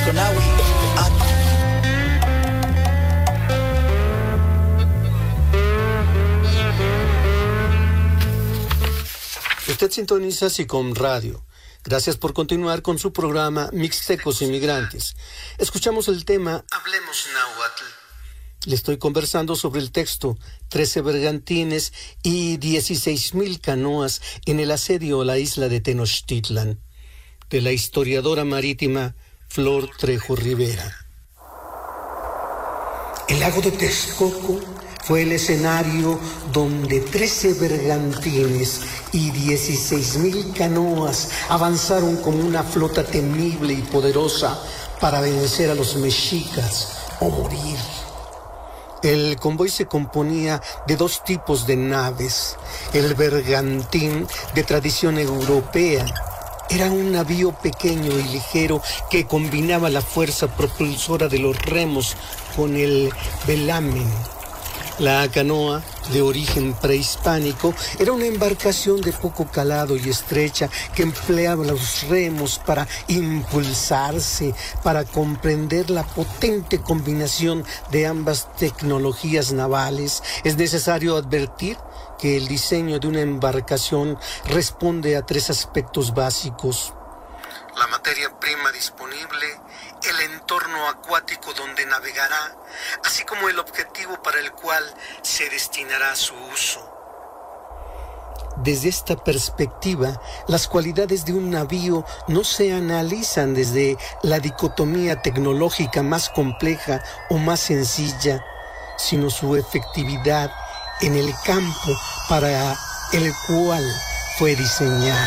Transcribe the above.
Conawi. Usted sintoniza SICOM Radio. Gracias por continuar con su programa Mixtecos Inmigrantes. Escuchamos el tema Hablemos Náhuatl. Le estoy conversando sobre el texto 13 bergantines y 16,000 canoas en el asedio a la isla de Tenochtitlan, de la historiadora marítima Flor Trejo Rivera. El lago de Texcoco fue el escenario donde 13 bergantines y 16,000 canoas avanzaron como una flota temible y poderosa para vencer a los mexicas o morir. El convoy se componía de dos tipos de naves. El bergantín, de tradición europea, era un navío pequeño y ligero que combinaba la fuerza propulsora de los remos con el velamen. La canoa, de origen prehispánico, era una embarcación de poco calado y estrecha que empleaba los remos para impulsarse. Para comprender la potente combinación de ambas tecnologías navales, es necesario advertir que el diseño de una embarcación responde a tres aspectos básicos: la materia prima disponible, el entorno acuático donde navegará, así como el objetivo para el cual se destinará su uso. Desde esta perspectiva, las cualidades de un navío no se analizan desde la dicotomía tecnológica más compleja o más sencilla, sino su efectividad en el campo para el cual fue diseñado.